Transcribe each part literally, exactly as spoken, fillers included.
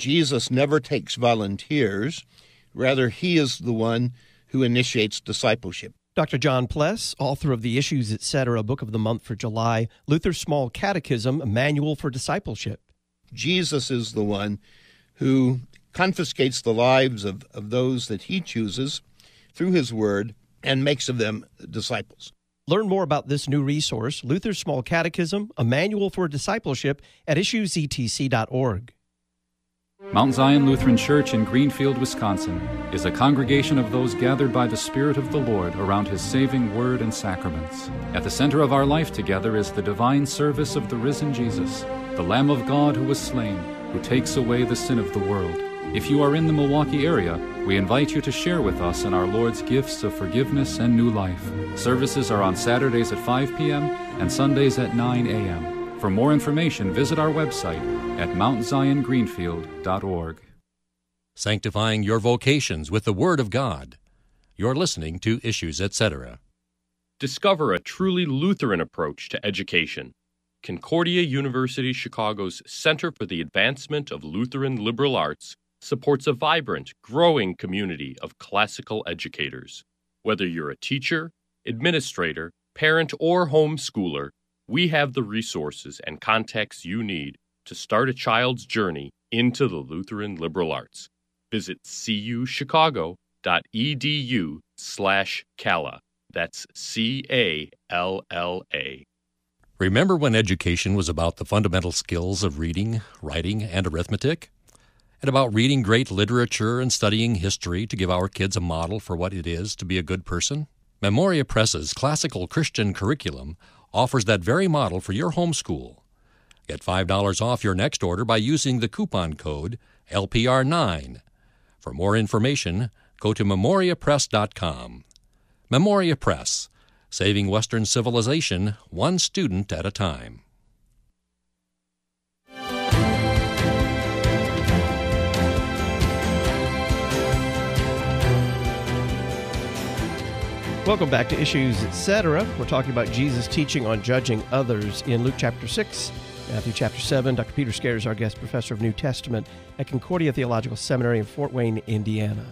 Jesus never takes volunteers. Rather, he is the one who initiates discipleship. Doctor John Pless, author of the Issues, et cetera, Book of the Month for July, Luther's Small Catechism, a manual for discipleship. Jesus is the one who confiscates the lives of, of those that he chooses through his word and makes of them disciples. Learn more about this new resource, Luther's Small Catechism, a manual for discipleship, at issues e t c dot org. Mount Zion Lutheran Church in Greenfield, Wisconsin, is a congregation of those gathered by the Spirit of the Lord around His saving word and sacraments. At the center of our life together is the divine service of the risen Jesus, the Lamb of God who was slain, who takes away the sin of the world. If you are in the Milwaukee area, we invite you to share with us in our Lord's gifts of forgiveness and new life. Services are on Saturdays at five p.m. and Sundays at nine a.m. For more information, visit our website at mount zion greenfield dot org. Sanctifying your vocations with the Word of God. You're listening to Issues, et cetera. Discover a truly Lutheran approach to education. Concordia University Chicago's Center for the Advancement of Lutheran Liberal Arts supports a vibrant, growing community of classical educators. Whether you're a teacher, administrator, parent, or homeschooler, we have the resources and contacts you need to start a child's journey into the Lutheran liberal arts. Visit cuchicago dot e d u slash calla. That's C A L L A. Remember when education was about the fundamental skills of reading, writing, and arithmetic? And about reading great literature and studying history to give our kids a model for what it is to be a good person? Memoria Press's classical Christian curriculum offers that very model for your homeschool. Get five dollars off your next order by using the coupon code L P R nine. For more information, go to memoria press dot com. Memoria Press, saving Western civilization one student at a time. Welcome back to Issues, et cetera. We're talking about Jesus' teaching on judging others in Luke chapter six, Matthew chapter seven. Doctor Peter Scares is our guest professor of New Testament at Concordia Theological Seminary in Fort Wayne, Indiana.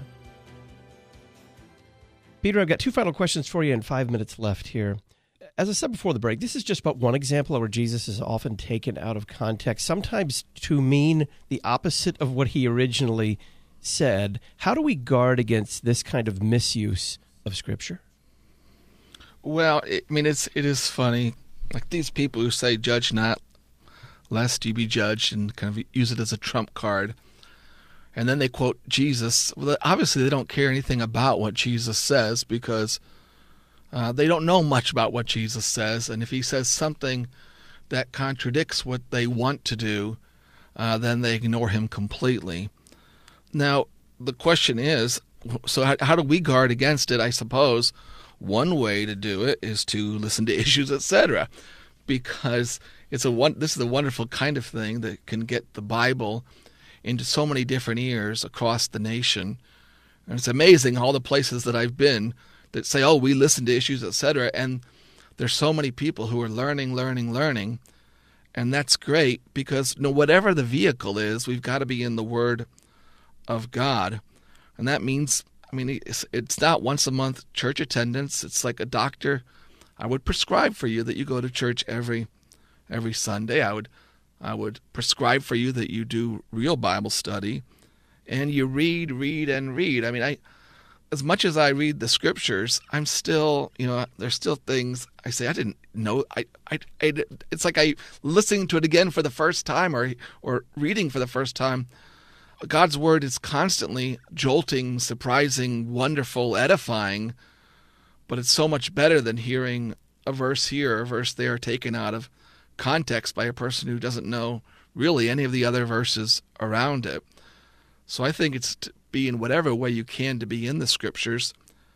Peter, I've got two final questions for you and five minutes left here. As I said before the break, this is just about one example where Jesus is often taken out of context, sometimes to mean the opposite of what he originally said. How do we guard against this kind of misuse of Scripture? Well, it, I mean, it's it is funny. Like these people who say, "Judge not, lest you be judged," and kind of use it as a trump card, and then they quote Jesus. Well, obviously, they don't care anything about what Jesus says because uh, they don't know much about what Jesus says. And if he says something that contradicts what they want to do, uh, then they ignore him completely. Now, the question is, so how, how do we guard against it? I suppose one way to do it is to listen to Issues, et cetera, because it's a one. This is a wonderful kind of thing that can get the Bible into so many different ears across the nation. And it's amazing all the places that I've been that say, "Oh, we listen to Issues, et cetera" and there's so many people who are learning, learning, learning, and that's great because you know, whatever the vehicle is, we've got to be in the Word of God, and that means. I mean, it's, it's not once a month church attendance. It's like a doctor. I would prescribe for you that you go to church every every Sunday. I would I would prescribe for you that you do real Bible study, and you read, read, and read. I mean, I as much as I read the Scriptures, I'm still, you know, there's still things I say I didn't know. I, I, I it's like I listening to it again for the first time, or or reading for the first time. God's Word is constantly jolting, surprising, wonderful, edifying, but it's so much better than hearing a verse here, a verse there taken out of context by a person who doesn't know really any of the other verses around it. So I think it's to be in whatever way you can to be in the Scriptures.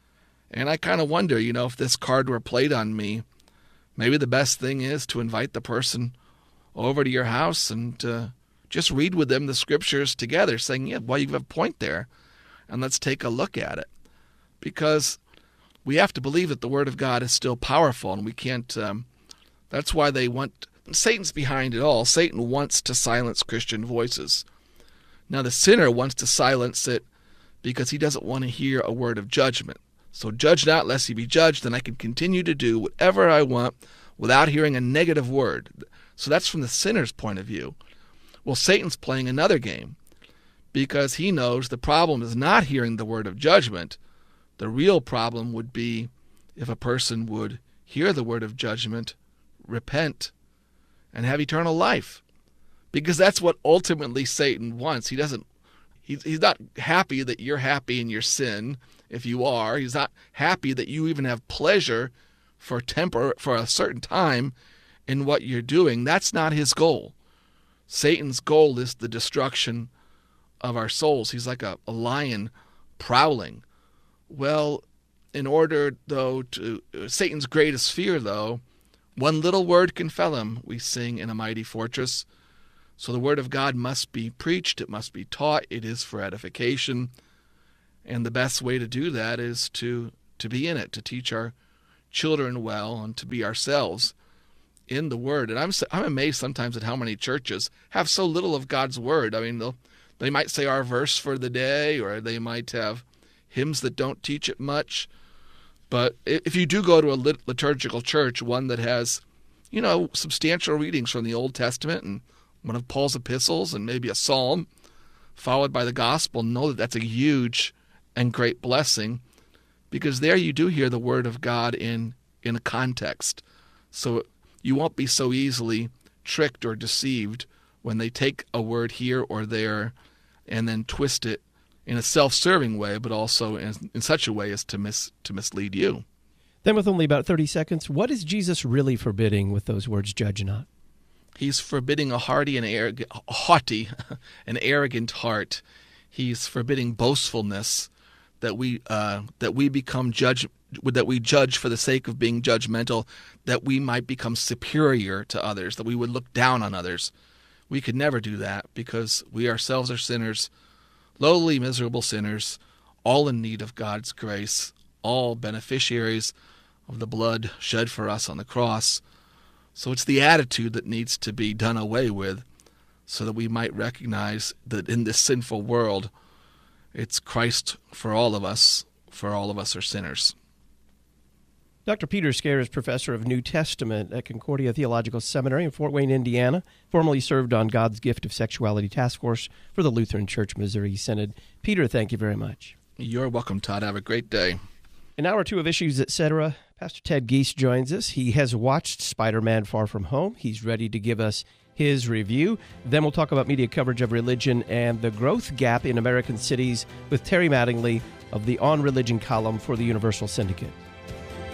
And I kind of wonder, you know, if this card were played on me, maybe the best thing is to invite the person over to your house and uh, just read with them the Scriptures together, saying, yeah, well, you have a point there, and let's take a look at it. Because we have to believe that the Word of God is still powerful, and we can't, um, that's why they want, Satan's behind it all. Satan wants to silence Christian voices. Now the sinner wants to silence it because he doesn't want to hear a word of judgment. So judge not lest ye be judged, then I can continue to do whatever I want without hearing a negative word. So that's from the sinner's point of view. Well, Satan's playing another game because he knows the problem is not hearing the word of judgment. The real problem would be if a person would hear the word of judgment, repent, and have eternal life. Because that's what ultimately Satan wants. He doesn't, he's, he's not happy that you're happy in your sin, if you are. He's not happy that you even have pleasure for temper, for a certain time in what you're doing. That's not his goal. Satan's goal is the destruction of our souls. He's like a, a lion prowling. Well, in order, though, to Satan's greatest fear, though, one little word can fell him, we sing in A Mighty Fortress. So the word of God must be preached, it must be taught, it is for edification. And the best way to do that is to, to be in it, to teach our children well, and to be ourselves in the Word. And I'm I'm amazed sometimes at how many churches have so little of God's Word. I mean, they'll, they might say our verse for the day, or they might have hymns that don't teach it much. But if you do go to a lit- liturgical church, one that has, you know, substantial readings from the Old Testament and one of Paul's epistles and maybe a psalm, followed by the gospel, know that that's a huge and great blessing, because there you do hear the word of God in, in a context. So you won't be so easily tricked or deceived when they take a word here or there and then twist it in a self-serving way, but also in, in such a way as to mis, to mislead you. Then with only about thirty seconds, what is Jesus really forbidding with those words, judge not? He's forbidding a hearty and arrogant, haughty, an arrogant heart. He's forbidding boastfulness, that we uh, that we become judge, that we judge for the sake of being judgmental, that we might become superior to others, that we would look down on others. We could never do that because we ourselves are sinners, lowly, miserable sinners, all in need of God's grace, all beneficiaries of the blood shed for us on the cross. So it's the attitude that needs to be done away with so that we might recognize that in this sinful world, it's Christ for all of us, for all of us are sinners. Doctor Peter Scaer is professor of New Testament at Concordia Theological Seminary in Fort Wayne, Indiana, formerly served on God's Gift of Sexuality Task Force for the Lutheran Church Missouri Synod. Peter, thank you very much. You're welcome, Todd. Have a great day. An hour or two of Issues, et cetera. Pastor Ted Giese joins us. He has watched Spider-Man Far From Home. He's ready to give us his review. Then we'll talk about media coverage of religion and the growth gap in American cities with Terry Mattingly of the On Religion column for the Universal Syndicate.